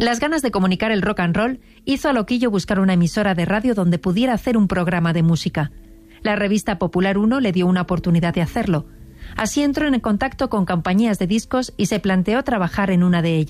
Las ganas de comunicar el rock and roll hizo a Loquillo buscar una emisora de radio donde pudiera hacer un programa de música. La revista Popular 1 le dio una oportunidad de hacerlo. Así entró en contacto con compañías de discos y se planteó trabajar en una de ellas.